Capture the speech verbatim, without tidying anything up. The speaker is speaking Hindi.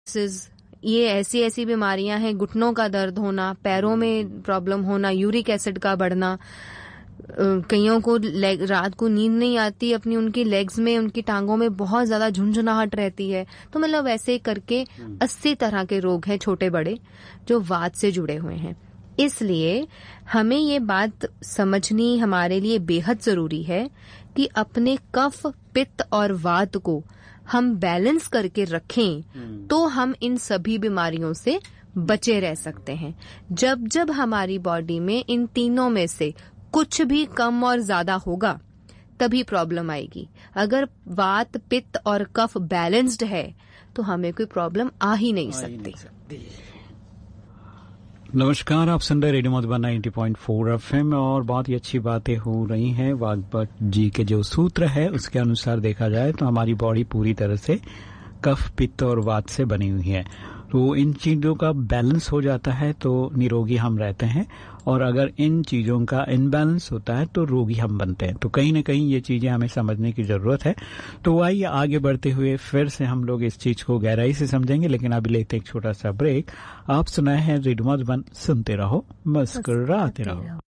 ये ऐसी ऐसी बीमारियां हैं, घुटनों का दर्द होना, पैरों में प्रॉब्लम होना, यूरिक एसिड का बढ़ना, कईयों को रात को नींद नहीं आती, अपनी उनकी लेग्स में, उनकी टांगों में बहुत ज्यादा झुंझुनाहट रहती है। तो मतलब वैसे करके अस्सी तरह के रोग हैं छोटे बड़े जो वात से जुड़े हुए हैं। इसलिए हमें ये बात समझनी हमारे लिए बेहद जरूरी है कि अपने कफ, पित्त और वात को हम बैलेंस करके रखें तो हम इन सभी बीमारियों से बचे रह सकते हैं। जब जब हमारी बॉडी में इन तीनों में से कुछ भी कम और ज्यादा होगा तभी प्रॉब्लम आएगी। अगर वात, पित्त और कफ बैलेंस्ड है तो हमें कोई प्रॉब्लम आ ही नहीं सकती। नमस्कार, आप सुन रहे रेडियो मधुबन नब्बे पॉइंट चार एफएम और बहुत ही अच्छी बातें हो रही हैं। वाग्भट जी के जो सूत्र है उसके अनुसार देखा जाए तो हमारी बॉडी पूरी तरह से कफ, पित्त और वात से बनी हुई है। तो इन चीजों का बैलेंस हो जाता है तो निरोगी हम रहते हैं, और अगर इन चीजों का इनबैलेंस होता है तो रोगी हम बनते हैं। तो कहीं ना कहीं ये चीजें हमें समझने की जरूरत है। तो आइए आगे बढ़ते हुए फिर से हम लोग इस चीज को गहराई से समझेंगे, लेकिन अभी लेते एक छोटा सा ब्रेक। आप सुनाए हैं रेडियो मधुबन, सुनते रहो, मुस्कुराते रहो।